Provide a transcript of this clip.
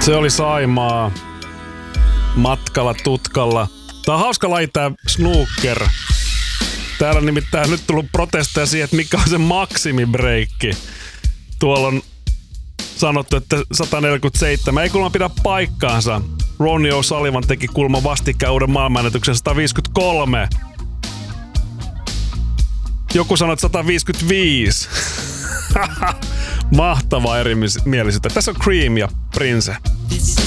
Se oli Saimaa. Matkalla tutkalla. Tää on hauska laji tää snooker. Täällä on nimittäin nyt tullut protesteja siihen, että mikä on se maksimibreikki. Tuolla on sanottu, että 147. Ei kuulemma pidä paikkaansa. Ronnie O'Sullivan teki kulma vastikään uuden maailmanennätyksen 153. Joku sanoi, että 155. Mahtavaa erimielisyyttä. Tässä on Cream ja Prince.